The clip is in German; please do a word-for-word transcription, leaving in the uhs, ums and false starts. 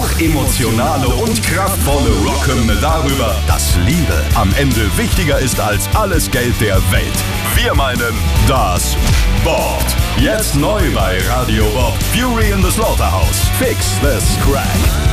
hochemotionale und kraftvolle Rockhymne darüber, dass Liebe am Ende wichtiger ist als alles Geld der Welt. Wir meinen, das boppt. Jetzt neu bei Radio Bob. Fury in the Slaughterhouse. Fix this crack.